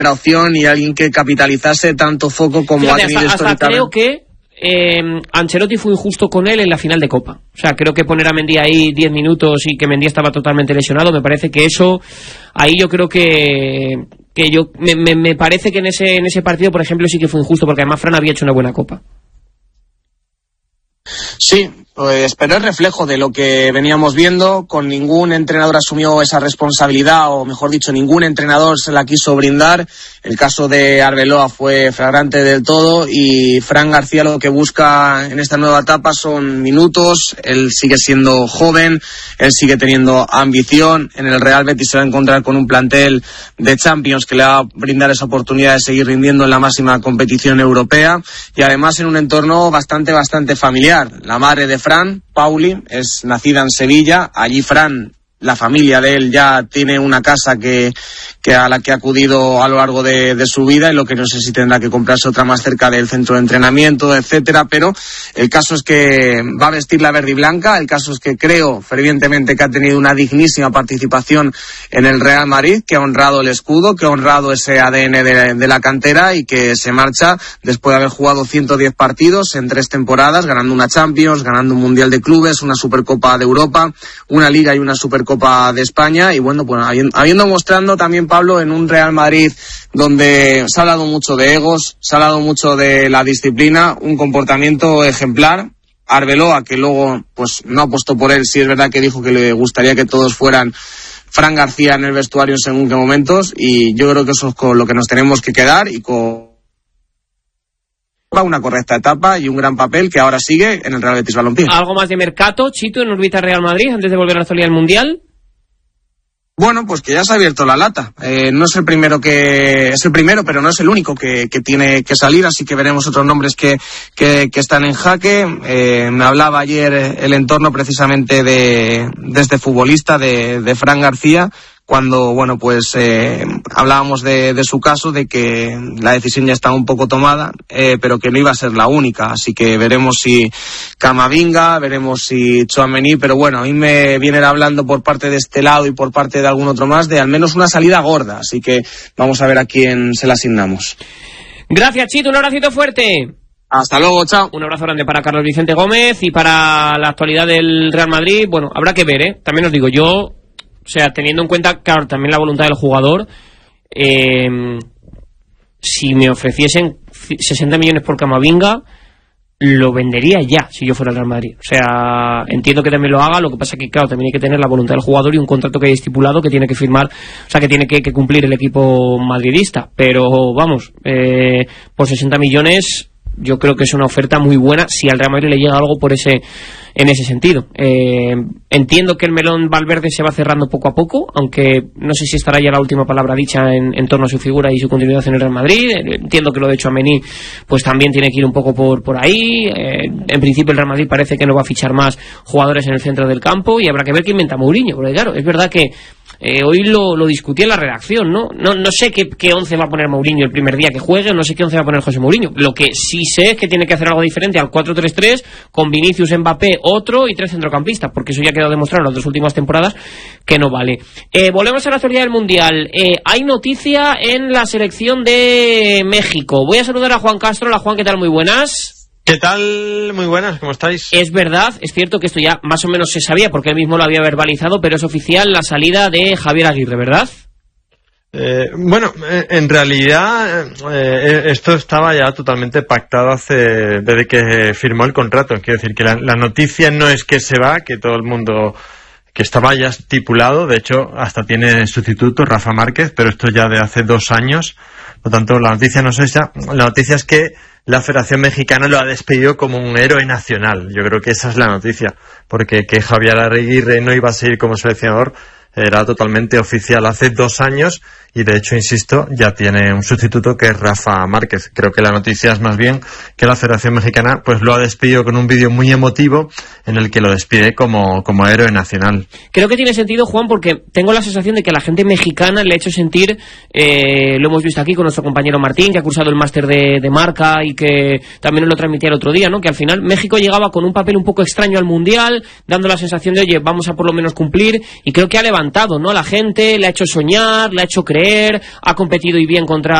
opción y alguien que capitalizase tanto foco como ha tenido hasta creo que Ancelotti fue injusto con él en la final de Copa. O sea, creo que poner a Mendy ahí 10 minutos y que Mendy estaba totalmente lesionado, me parece que eso, ahí yo creo que yo me parece que en ese partido, por ejemplo, sí que fue injusto, porque además Fran había hecho una buena Copa. Sí, pues, pero es reflejo de lo que veníamos viendo. Con ningún entrenador asumió esa responsabilidad, o mejor dicho, ningún entrenador se la quiso brindar. El caso de Arbeloa fue flagrante del todo, y Fran García lo que busca en esta nueva etapa son minutos. Él sigue siendo joven, él sigue teniendo ambición. En el Real Betis se va a encontrar con un plantel de Champions que le va a brindar esa oportunidad de seguir rindiendo en la máxima competición europea, y además en un entorno bastante familiar. La madre de Fran, Pauli, es nacida en Sevilla. Allí Fran, la familia de él, ya tiene una casa que a la que ha acudido a lo largo de su vida, y lo que no sé si tendrá que comprarse otra más cerca del centro de entrenamiento, etcétera, pero el caso es que va a vestir la verde y blanca. El caso es que creo fervientemente que ha tenido una dignísima participación en el Real Madrid, que ha honrado el escudo, que ha honrado ese ADN de la cantera, y que se marcha después de haber jugado 110 partidos en 3 temporadas, ganando una Champions, ganando un Mundial de Clubes, una Supercopa de Europa, una Liga y una Supercopa de España. Y bueno, pues habiendo mostrando también, Pablo, en un Real Madrid donde se ha hablado mucho de egos, se ha hablado mucho de la disciplina, un comportamiento ejemplar. Arbeloa, que luego pues no apostó por él, sí es verdad que dijo que le gustaría que todos fueran Fran García en el vestuario en según qué momentos, y yo creo que eso es con lo que nos tenemos que quedar, y con una correcta etapa y un gran papel que ahora sigue en el Real Betis Balompié. ¿Algo más de mercado, Chito, en órbita Real Madrid antes de volver a la actualidad del Mundial? Bueno, pues que ya se ha abierto la lata. No es el primero es el primero, pero no es el único que tiene que salir, así que veremos otros nombres que están en jaque. Me hablaba ayer el entorno precisamente de este futbolista, de Fran García, cuando, bueno, pues hablábamos de su caso, de que la decisión ya estaba un poco tomada, pero que no iba a ser la única. Así que veremos si Camavinga, veremos si Tchouaméni, pero bueno, a mí me vienen hablando por parte de este lado y por parte de algún otro más de al menos una salida gorda. Así que vamos a ver a quién se la asignamos. Gracias, Chito, un abracito fuerte. Hasta luego, chao. Un abrazo grande para Carlos Vicente Gómez y para la actualidad del Real Madrid. Bueno, habrá que ver, También os digo yo, o sea, teniendo en cuenta, claro, también la voluntad del jugador, si me ofreciesen 60 millones por Camavinga, lo vendería ya, si yo fuera el Real Madrid. O sea, entiendo que también lo haga, lo que pasa que, claro, también hay que tener la voluntad del jugador y un contrato que hay estipulado que tiene que firmar, o sea, que tiene que cumplir el equipo madridista. Pero, vamos, por 60 millones... yo creo que es una oferta muy buena si al Real Madrid le llega algo en ese sentido. Entiendo que el melón Valverde se va cerrando poco a poco, aunque no sé si estará ya la última palabra dicha en torno a su figura y su continuidad en el Real Madrid. Entiendo que lo de Tchouaméni pues también tiene que ir un poco por ahí. En principio el Real Madrid parece que no va a fichar más jugadores en el centro del campo, y habrá que ver qué inventa Mourinho, porque claro, es verdad que hoy lo discutí en la redacción, ¿no? No sé qué 11 va a poner Mourinho el primer día que juegue, no sé qué 11 va a poner José Mourinho. Lo que sí sé es que tiene que hacer algo diferente al 4-3-3, con Vinicius, Mbappé, otro y 3 centrocampistas, porque eso ya ha quedado demostrado en las 2 últimas temporadas que no vale. Volvemos a la actualidad del Mundial. Hay noticia en la selección de México. Voy a saludar a Juan Castro. Hola, Juan, ¿qué tal? Muy buenas. ¿Qué tal? Muy buenas, ¿cómo estáis? Es verdad, es cierto que esto ya más o menos se sabía porque él mismo lo había verbalizado, pero es oficial la salida de Javier Aguirre, ¿verdad? Bueno, en realidad esto estaba ya totalmente pactado desde que firmó el contrato. Quiero decir que la noticia no es que se va, que todo el mundo, que estaba ya estipulado, de hecho hasta tiene sustituto, Rafa Márquez, pero esto ya de hace 2 años. Por lo tanto, la noticia no es esa, la noticia es que la Federación Mexicana lo ha despedido como un héroe nacional. Yo creo que esa es la noticia, porque que Javier Aguirre no iba a seguir como seleccionador era totalmente oficial hace 2 años, y de hecho, insisto, ya tiene un sustituto que es Rafa Márquez. Creo que la noticia es más bien que la Federación Mexicana pues lo ha despedido con un vídeo muy emotivo en el que lo despide como héroe nacional. Creo que tiene sentido, Juan, porque tengo la sensación de que la gente mexicana le ha hecho sentir, lo hemos visto aquí con nuestro compañero Martín, que ha cursado el máster de marca y que también lo transmitía el otro día, ¿no? Que al final México llegaba con un papel un poco extraño al Mundial, dando la sensación de, oye, vamos a por lo menos cumplir, y creo que ha levantado levantado, ¿no?, a la gente, le ha hecho soñar, le ha hecho creer, ha competido y bien contra